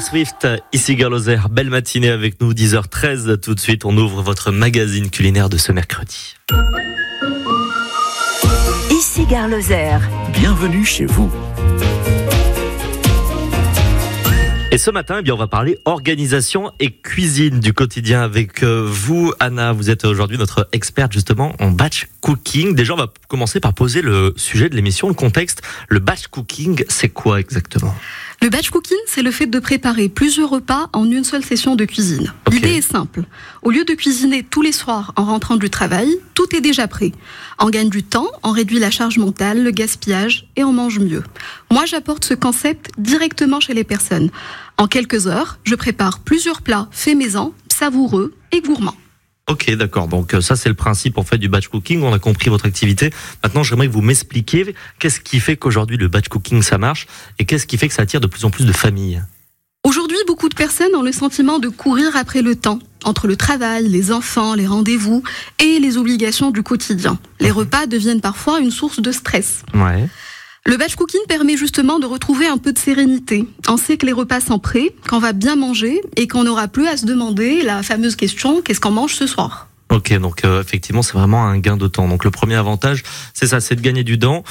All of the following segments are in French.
Swift, ici Girloser, belle matinée avec nous, 10h13 tout de suite, on ouvre votre magazine culinaire de ce mercredi. Ici Girloser. Bienvenue chez vous. Et ce matin, on va parler organisation et cuisine du quotidien avec vous, Anna. Vous êtes aujourd'hui notre experte justement en batch cooking. Déjà, on va commencer par poser le sujet de l'émission, le contexte. Le batch cooking, c'est quoi exactement ? Le batch cooking, c'est le fait de préparer plusieurs repas en une seule session de cuisine. Okay. L'idée est simple. Au lieu de cuisiner tous les soirs en rentrant du travail, tout est déjà prêt. On gagne du temps, on réduit la charge mentale, le gaspillage et on mange mieux. Moi, j'apporte ce concept directement chez les personnes. En quelques heures, je prépare plusieurs plats faits maison, savoureux et gourmands. Ok, d'accord. Donc ça, c'est le principe en fait du batch cooking. On a compris votre activité. Maintenant, j'aimerais que vous m'expliquiez qu'est-ce qui fait qu'aujourd'hui le batch cooking ça marche et qu'est-ce qui fait que ça attire de plus en plus de familles. Aujourd'hui, beaucoup de personnes ont le sentiment de courir après le temps, entre le travail, les enfants, les rendez-vous et les obligations du quotidien. Les repas deviennent parfois une source de stress. Ouais. Le batch cooking permet justement de retrouver un peu de sérénité. On sait que les repas sont prêts, qu'on va bien manger et qu'on n'aura plus à se demander la fameuse question « qu'est-ce qu'on mange ce soir ?» Ok, donc effectivement, c'est vraiment un gain de temps. Donc le premier avantage, c'est ça, c'est de gagner du temps.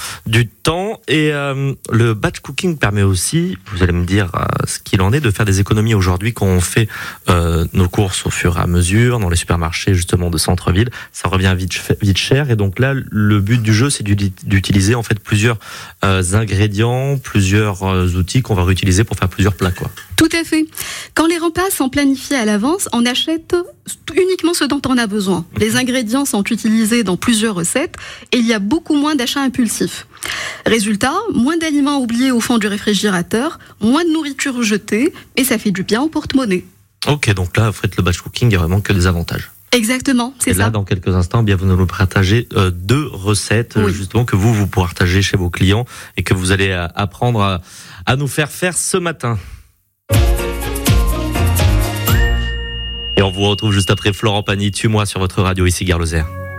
Et le batch cooking permet aussi, vous allez me dire ce qu'il en est, de faire des économies aujourd'hui quand on fait nos courses au fur et à mesure dans les supermarchés justement de centre-ville. Ça revient vite cher. Et donc là, le but du jeu, c'est d'utiliser en fait plusieurs ingrédients, plusieurs outils qu'on va réutiliser pour faire plusieurs plats, quoi. Tout à fait. Quand les repas sont planifiés à l'avance, on achète uniquement ce dont on a besoin. Les ingrédients sont utilisés dans plusieurs recettes et il y a beaucoup moins d'achats impulsifs. Résultat, moins d'aliments oubliés au fond du réfrigérateur, moins de nourriture jetée et ça fait du bien au porte-monnaie. Ok, donc là, vous faites le batch cooking, il n'y a vraiment que des avantages. Exactement, c'est ça. Et là, dans quelques instants, bien, vous nous partagez 2 recettes justement que vous partagez chez vos clients et que vous allez apprendre à nous faire ce matin. Et on vous retrouve juste après Florent Pagny, Tue-moi sur votre radio ici Girloser.